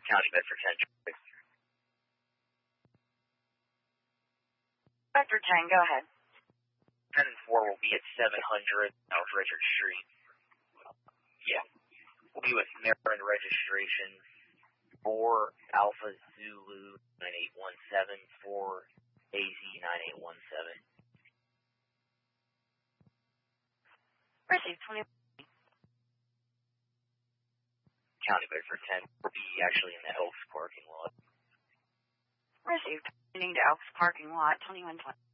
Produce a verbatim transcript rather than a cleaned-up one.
County Bedford ten. Bedford ten, go ahead. ten and four will be at seven hundred South Richard Street. Yeah. We'll be with Maryland registration for Alpha Zulu nine eight one seven, for A Z nine eight one seven. Received twenty. County Bedford ten will be actually in the Elks parking lot. Received. Heading to Elks parking lot, twenty-one twenty.